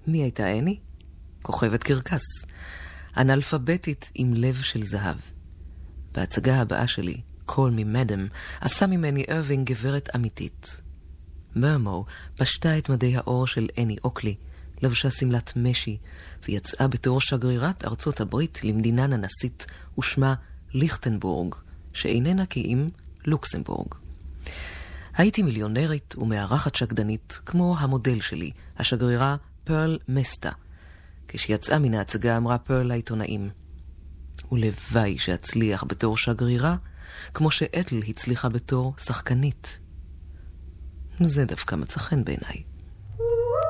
מי הייתה אני? כוכבת קרקס. אנאלפביתית עם לב של זהב. בהצגה הבאה שלי, Call Me Madam, עשה ממני ארווינג גברת אמיתית. מרמו פשטה את מדי האור של אני אוקלי, לבשה סמלת משי, ויצאה בתור שגרירת ארצות הברית למדינה הננסית, ושמה ליכטנבורג, שאיננה כי אם לוקסמבורג. הייתי מיליונרית ומארחת שקדנית, כמו המודל שלי, השגרירה פרל מסטה. כשיצאה מן ההצגה אמרה פרל לעיתונאים, ולוואי שאצליח בתור שגרירה, כמו שאתל הצליחה בתור שחקנית. זה דווקא מצא חן בעיניי.